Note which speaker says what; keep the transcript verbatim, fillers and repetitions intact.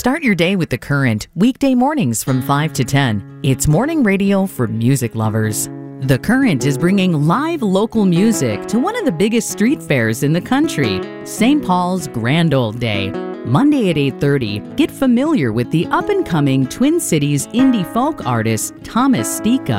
Speaker 1: Start your day with The Current, weekday mornings from five to ten. It's morning radio for music lovers. The Current is bringing live local music to one of the biggest street fairs in the country, Saint Paul's Grand Old Day. Monday at eight thirty, get familiar with the up-and-coming Twin Cities indie folk artist Thomas Stika.